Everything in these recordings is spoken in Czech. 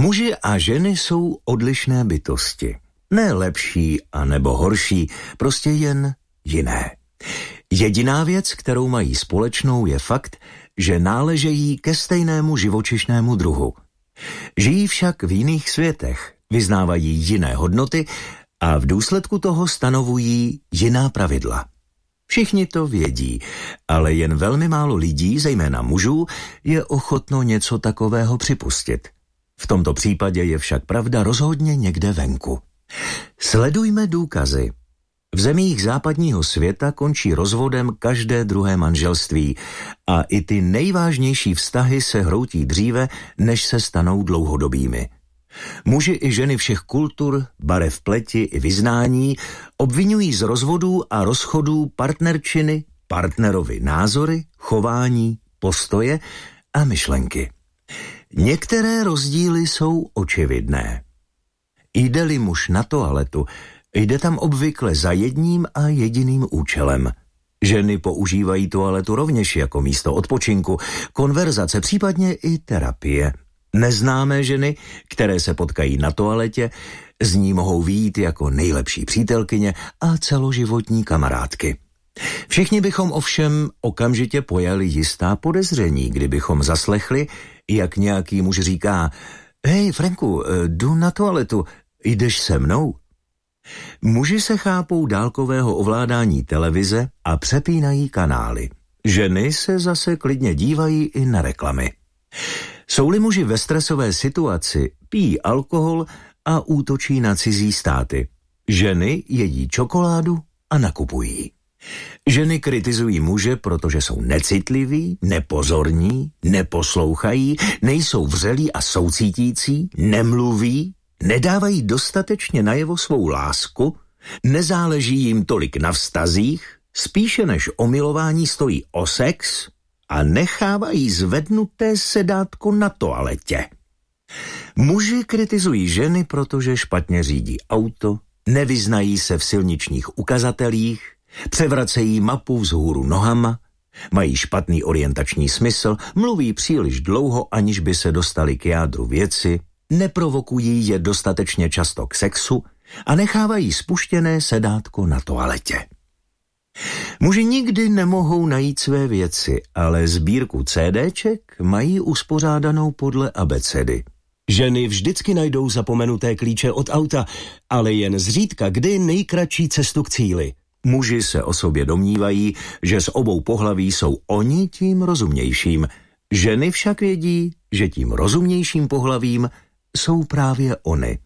Muži a ženy jsou odlišné bytosti. Ne lepší a nebo horší, prostě jen jiné. Jediná věc, kterou mají společnou, je fakt, že náležejí ke stejnému živočišnému druhu. Žijí však v jiných světech, vyznávají jiné hodnoty a v důsledku toho stanovují jiná pravidla. Všichni to vědí, ale jen velmi málo lidí, zejména mužů, je ochotno něco takového připustit. V tomto případě je však pravda rozhodně někde venku. Sledujme důkazy. V zemích západního světa končí rozvodem každé druhé manželství a i ty nejvážnější vztahy se hroutí dříve, než se stanou dlouhodobými. Muži i ženy všech kultur, barev pleti i vyznání obvinují z rozvodů a rozchodů partnerčiny, partnerovi názory, chování, postoje a myšlenky. Některé rozdíly jsou očividné. Jde-li muž na toaletu, jde tam obvykle za jedním a jediným účelem. Ženy používají toaletu rovněž jako místo odpočinku, konverzace, případně i terapie. Neznámé ženy, které se potkají na toaletě, z ní mohou vyjít jako nejlepší přítelkyně a celoživotní kamarádky. Všichni bychom ovšem okamžitě pojali jistá podezření, kdybychom zaslechli, jak nějaký muž říká: hej, Franku, jdu na toaletu, jdeš se mnou? Muži se chápou dálkového ovládání televize a přepínají kanály. Ženy se zase klidně dívají i na reklamy. Jsou-li muži ve stresové situaci, pijí alkohol a útočí na cizí státy. Ženy jedí čokoládu a nakupují. Ženy kritizují muže, protože jsou necitliví, nepozorní, neposlouchají, nejsou vřelí a soucítící, nemluví, nedávají dostatečně najevo svou lásku, nezáleží jim tolik na vztazích, spíše než o milování stojí o sex a nechávají zvednuté sedátko na toaletě. Muži kritizují ženy, protože špatně řídí auto, nevyznají se v silničních ukazatelích, převracejí mapu vzhůru nohama, mají špatný orientační smysl, mluví příliš dlouho, aniž by se dostali k jádru věci, neprovokují je dostatečně často k sexu a nechávají spuštěné sedátko na toaletě. Muži nikdy nemohou najít své věci, ale sbírku CDček mají uspořádanou podle abecedy. Ženy vždycky najdou zapomenuté klíče od auta, ale jen zřídka kdy nejkratší cestu k cíli. Muži se o sobě domnívají, že z obou pohlaví jsou oni tím rozumnějším. Ženy však vědí, že tím rozumnějším pohlavím jsou právě ony.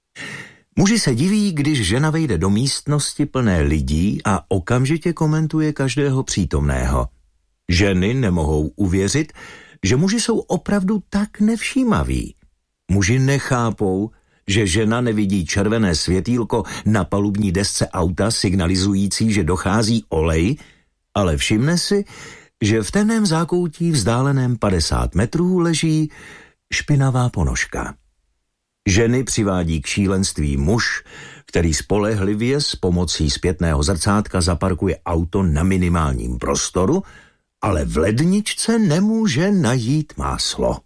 Muži se diví, když žena vejde do místnosti plné lidí a okamžitě komentuje každého přítomného. Ženy nemohou uvěřit, že muži jsou opravdu tak nevšímaví. Muži nechápou, že žena nevidí červené světýlko na palubní desce auta signalizující, že dochází olej, ale všimne si, že v temném zákoutí vzdáleném 50 metrů leží špinavá ponožka. Ženy přivádí k šílenství muž, který spolehlivě s pomocí zpětného zrcátka zaparkuje auto na minimálním prostoru, ale v ledničce nemůže najít máslo.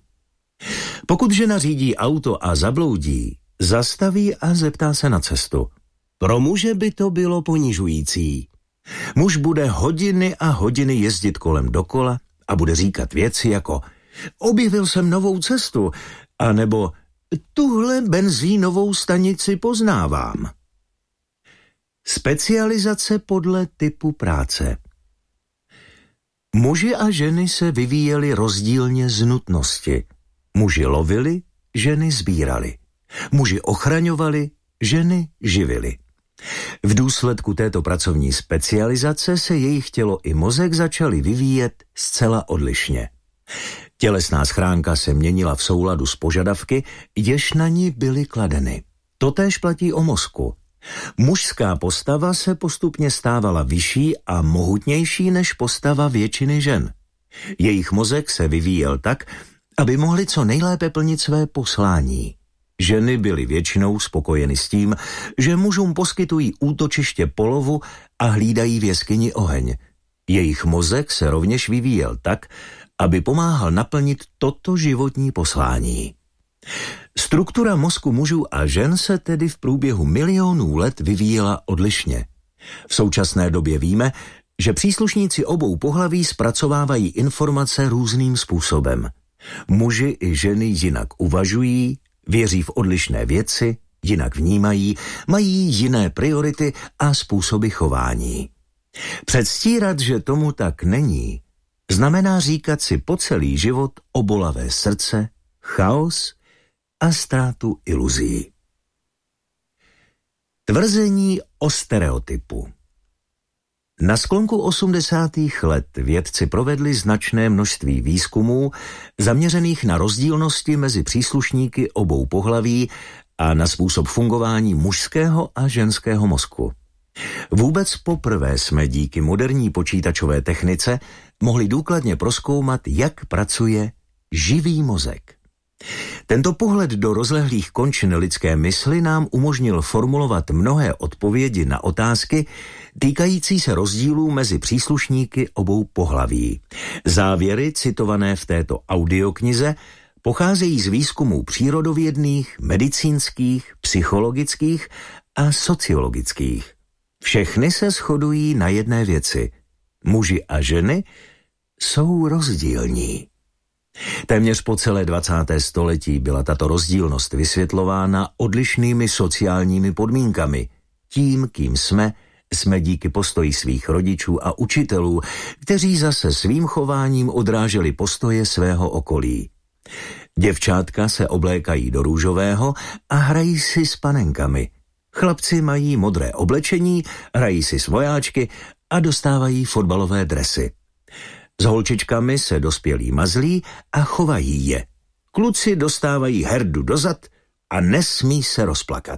Pokud žena řídí auto a zabloudí, zastaví a zeptá se na cestu. Pro muže by to bylo ponižující. Muž bude hodiny a hodiny jezdit kolem dokola a bude říkat věci jako: objevil jsem novou cestu, anebo tuhle benzínovou stanici poznávám. Specializace podle typu práce. Muži a ženy se vyvíjeli rozdílně z nutnosti. Muži lovili, ženy sbírali. Muži ochraňovali, ženy živili. V důsledku této pracovní specializace se jejich tělo i mozek začaly vyvíjet zcela odlišně. Tělesná schránka se měnila v souladu s požadavky, jež na ní byly kladeny. Totéž platí o mozku. Mužská postava se postupně stávala vyšší a mohutnější než postava většiny žen. Jejich mozek se vyvíjel tak, aby mohli co nejlépe plnit své poslání. Ženy byly většinou spokojeny s tím, že mužům poskytují útočiště polovu a hlídají v jeskyni oheň. Jejich mozek se rovněž vyvíjel tak, aby pomáhal naplnit toto životní poslání. Struktura mozku mužů a žen se tedy v průběhu milionů let vyvíjela odlišně. V současné době víme, že příslušníci obou pohlaví zpracovávají informace různým způsobem. Muži i ženy jinak uvažují, věří v odlišné věci, jinak vnímají, mají jiné priority a způsoby chování. Předstírat, že tomu tak není, znamená říkat si po celý život o bolavé srdce, chaos a ztrátu iluzí. Tvrzení o stereotypu. Na sklonku 80. let vědci provedli značné množství výzkumů zaměřených na rozdílnosti mezi příslušníky obou pohlaví a na způsob fungování mužského a ženského mozku. Vůbec poprvé jsme díky moderní počítačové technice mohli důkladně prozkoumat, jak pracuje živý mozek. Tento pohled do rozlehlých končin lidské mysli nám umožnil formulovat mnohé odpovědi na otázky týkající se rozdílů mezi příslušníky obou pohlaví. Závěry citované v této audioknize pocházejí z výzkumů přírodovědných, medicínských, psychologických a sociologických. Všechny se shodují na jedné věci. Muži a ženy jsou rozdílní. Téměř po celé 20. století byla tato rozdílnost vysvětlována odlišnými sociálními podmínkami. Tím, kým jsme díky postoji svých rodičů a učitelů, kteří zase svým chováním odráželi postoje svého okolí. Děvčátka se oblékají do růžového a hrají si s panenkami. Chlapci mají modré oblečení, hrají si s vojáčky a dostávají fotbalové dresy. S holčičkami se dospělí mazlí a chovají je. Kluci dostávají herdu do zad a nesmí se rozplakat.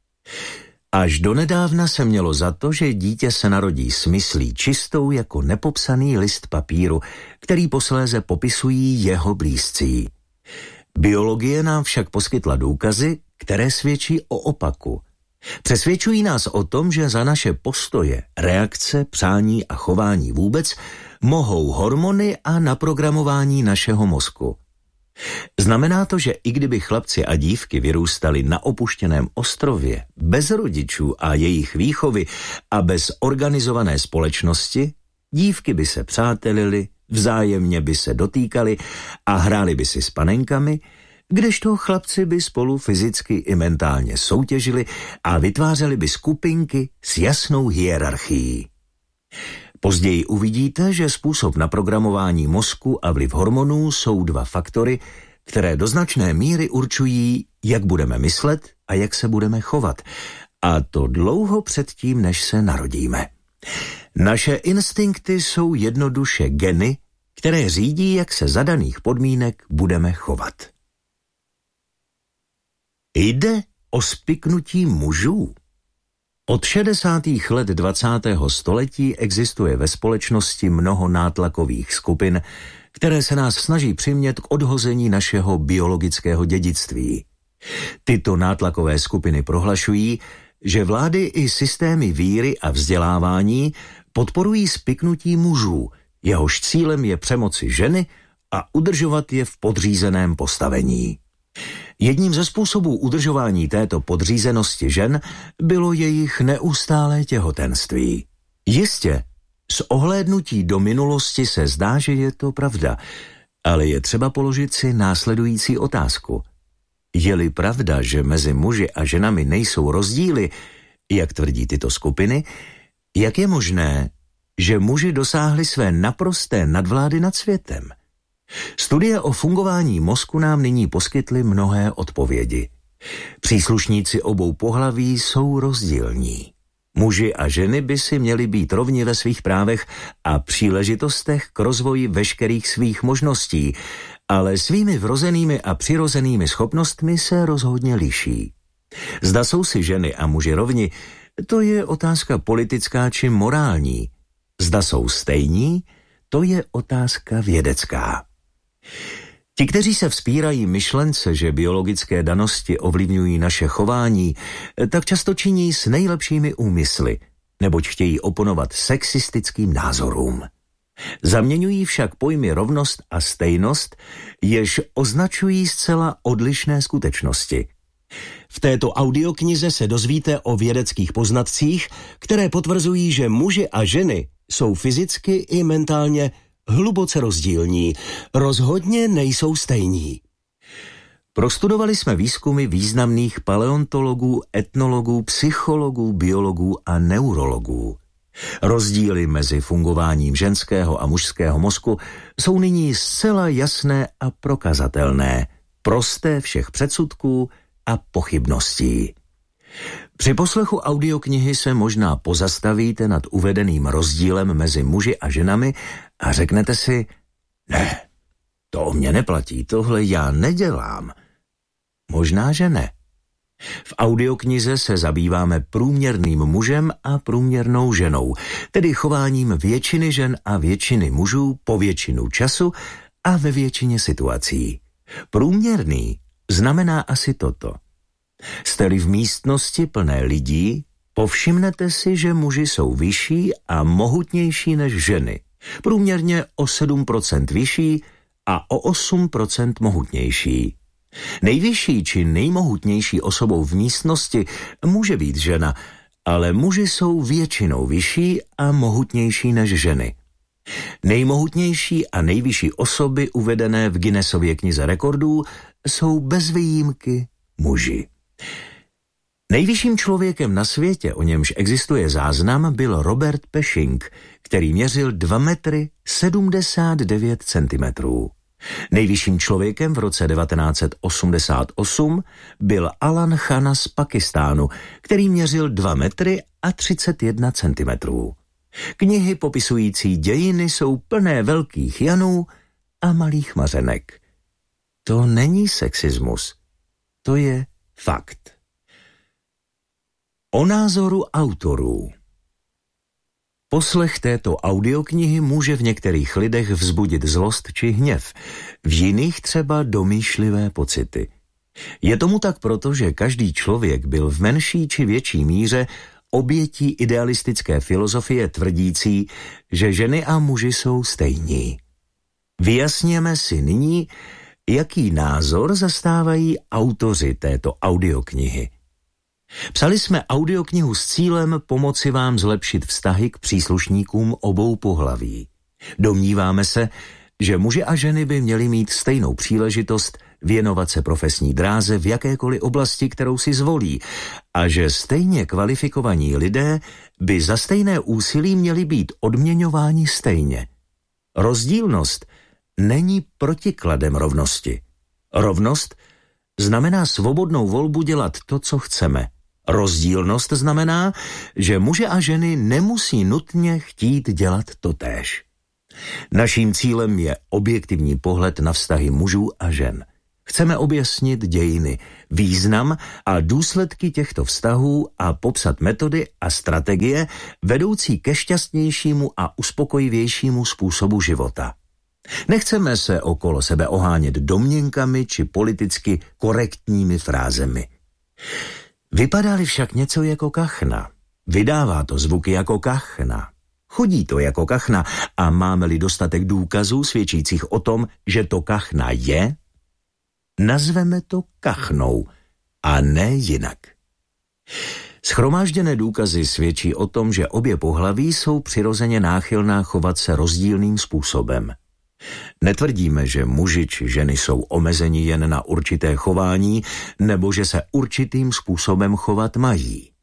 Až donedávna se mělo za to, že dítě se narodí s myslí čistou jako nepopsaný list papíru, který posléze popisují jeho blízcí. Biologie nám však poskytla důkazy, které svědčí o opaku. Přesvědčují nás o tom, že za naše postoje, reakce, přání a chování vůbec mohou hormony a naprogramování našeho mozku. Znamená to, že i kdyby chlapci a dívky vyrůstali na opuštěném ostrově, bez rodičů a jejich výchovy a bez organizované společnosti, dívky by se přátelily, vzájemně by se dotýkali a hráli by si s panenkami, kdežto chlapci by spolu fyzicky i mentálně soutěžili a vytvářeli by skupinky s jasnou hierarchií. Později uvidíte, že způsob naprogramování mozku a vliv hormonů jsou dva faktory, které do značné míry určují, jak budeme myslet a jak se budeme chovat. A to dlouho předtím, než se narodíme. Naše instinkty jsou jednoduše geny, které řídí, jak se za daných podmínek budeme chovat. Jde o spiknutí mužů. Od 60. let 20. století existuje ve společnosti mnoho nátlakových skupin, které se nás snaží přimět k odhození našeho biologického dědictví. Tyto nátlakové skupiny prohlašují, že vlády i systémy víry a vzdělávání podporují spiknutí mužů, jehož cílem je přemoci ženy a udržovat je v podřízeném postavení. Jedním ze způsobů udržování této podřízenosti žen bylo jejich neustálé těhotenství. Jistě, s ohlédnutí do minulosti se zdá, že je to pravda, ale je třeba položit si následující otázku. Je-li pravda, že mezi muži a ženami nejsou rozdíly, jak tvrdí tyto skupiny, jak je možné, že muži dosáhli své naprosté nadvlády nad světem? Studie o fungování mozku nám nyní poskytly mnohé odpovědi. Příslušníci obou pohlaví jsou rozdílní. Muži a ženy by si měli být rovni ve svých právech a příležitostech k rozvoji veškerých svých možností, ale svými vrozenými a přirozenými schopnostmi se rozhodně liší. Zda jsou si ženy a muži rovni, to je otázka politická či morální. Zda jsou stejní, to je otázka vědecká. Ti, kteří se vzpírají myšlence, že biologické danosti ovlivňují naše chování, tak často činí s nejlepšími úmysly, neboť chtějí oponovat sexistickým názorům. Zaměňují však pojmy rovnost a stejnost, jež označují zcela odlišné skutečnosti. V této audioknize se dozvíte o vědeckých poznatcích, které potvrzují, že muži a ženy jsou fyzicky i mentálně hluboce rozdílní, rozhodně nejsou stejní. Prostudovali jsme výzkumy významných paleontologů, etnologů, psychologů, biologů a neurologů. Rozdíly mezi fungováním ženského a mužského mozku jsou nyní zcela jasné a prokazatelné, prosté všech předsudků a pochybností. Při poslechu audioknihy se možná pozastavíte nad uvedeným rozdílem mezi muži a ženami a řeknete si, ne, to o mě neplatí, tohle já nedělám. Možná, že ne. V audioknize se zabýváme průměrným mužem a průměrnou ženou, tedy chováním většiny žen a většiny mužů po většinu času a ve většině situací. Průměrný znamená asi toto. Jste-li v místnosti plné lidí, povšimnete si, že muži jsou vyšší a mohutnější než ženy. Průměrně o 7% vyšší a o 8% mohutnější. Nejvyšší či nejmohutnější osobou v místnosti může být žena, ale muži jsou většinou vyšší a mohutnější než ženy. Nejmohutnější a nejvyšší osoby uvedené v Guinnessově knize rekordů jsou bez výjimky muži. Nejvyšším člověkem na světě, o němž existuje záznam, byl Robert Pershing, který měřil 2 metry 79 centimetrů. Nejvyšším člověkem v roce 1988 byl Alan Khanna z Pakistánu, který měřil 2 metry a 31 centimetrů. Knihy popisující dějiny jsou plné velkých Janů a malých Mařenek. To není sexismus, to je fakt. O názoru autorů. Poslech této audioknihy může v některých lidech vzbudit zlost či hněv, v jiných třeba domýšlivé pocity. Je tomu tak proto, že každý člověk byl v menší či větší míře obětí idealistické filozofie tvrdící, že ženy a muži jsou stejní. Vyjasněme si nyní, jaký názor zastávají autoři této audioknihy. Psali jsme audioknihu s cílem pomoci vám zlepšit vztahy k příslušníkům obou pohlaví. Domníváme se, že muži a ženy by měli mít stejnou příležitost věnovat se profesní dráze v jakékoliv oblasti, kterou si zvolí, a že stejně kvalifikovaní lidé by za stejné úsilí měli být odměňováni stejně. Rozdílnost není protikladem rovnosti. Rovnost znamená svobodnou volbu dělat to, co chceme. Rozdílnost znamená, že muži a ženy nemusí nutně chtít dělat totéž. Naším cílem je objektivní pohled na vztahy mužů a žen. Chceme objasnit dějiny, význam a důsledky těchto vztahů a popsat metody a strategie vedoucí ke šťastnějšímu a uspokojivějšímu způsobu života. Nechceme se okolo sebe ohánět domněnkami či politicky korektními frázemi. Vypadá-li však něco jako kachna, vydává to zvuky jako kachna, chodí to jako kachna a máme-li dostatek důkazů svědčících o tom, že to kachna je, nazveme to kachnou a ne jinak. Shromážděné důkazy svědčí o tom, že obě pohlaví jsou přirozeně náchylná chovat se rozdílným způsobem. Netvrdíme, že muži či ženy jsou omezeni jen na určité chování nebo že se určitým způsobem chovat mají.